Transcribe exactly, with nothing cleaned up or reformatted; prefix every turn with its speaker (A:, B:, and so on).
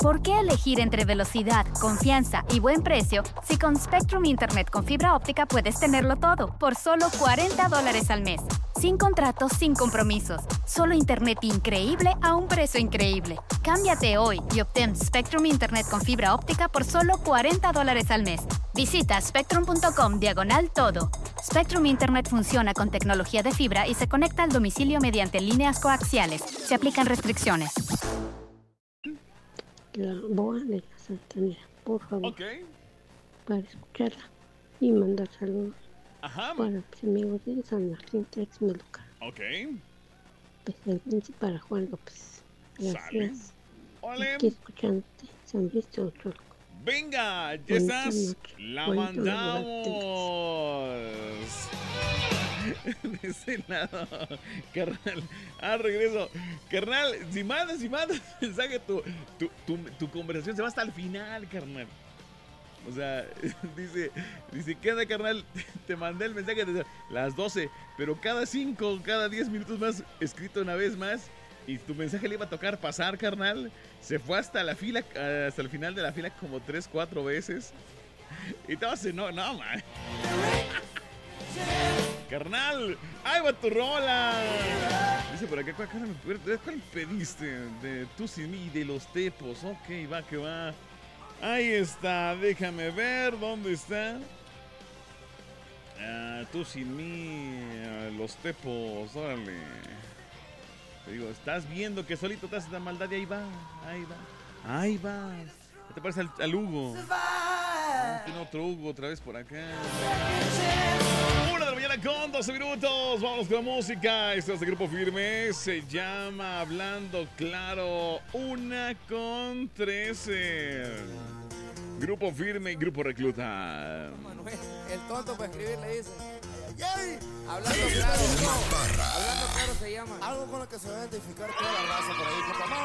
A: ¿Por qué elegir entre velocidad, confianza y buen precio si con Spectrum Internet con fibra óptica puedes tenerlo todo por solo cuarenta dólares al mes? Sin contratos, sin compromisos. Solo internet increíble a un precio increíble. Cámbiate hoy y obtén Spectrum Internet con fibra óptica por solo cuarenta dólares al mes. Visita spectrum.com diagonal todo. Spectrum Internet funciona con tecnología de fibra y se conecta al domicilio mediante líneas coaxiales. Se aplican restricciones.
B: La boa de la Santanera, por favor.
C: Ok.
B: Para escucharla y mandar saludos.
C: Ajá.
B: Para mis amigos de San Martín Texmelucan.
C: Ok.
B: Especialmente para Juan López. Gracias.
C: Ole.
B: Aquí escuchándote, San Luis Cholco.
C: Venga, ya
B: Bonita
C: estás.
B: noche.
C: La
B: Bonito
C: mandamos. De ese lado, carnal. Al regreso, carnal. Si mandas, si mandas mensaje, tu, tu, tu, tu conversación se va hasta el final, carnal. O sea, dice, dice, ¿qué onda, carnal? Te mandé el mensaje desde las doce, pero cada cinco, cada diez minutos más, escrito una vez más, y tu mensaje le iba a tocar pasar, carnal. Se fue hasta la fila, hasta el final de la fila como tres, cuatro veces. Y te vas a no, no, man. Carnal, ¡ahí va tu rola! Dice por acá, ¿cuál, cuál, cuál pediste? De Tú Sin Mí, de Los Tepos. Ok, va que va. Ahí está, déjame ver, ¿dónde está? Ah, Tú Sin Mí, Los Tepos, órale. Te digo, estás viendo que solito te haces la maldad y ahí va, ahí va, ahí va. ¿Qué te parece al, al Hugo? Ah, tiene otro Hugo otra vez por acá. Una de la mañana con doce minutos. Vamos con la música. Este es el Grupo Firme. Se llama Hablando Claro. Una con trece. Grupo Firme y Grupo Recluta.
D: Manuel, el tonto para escribir le dice. ¡Yay! Hablando claro. Hablando claro se llama. Algo con lo que se va a identificar toda la raza por ahí.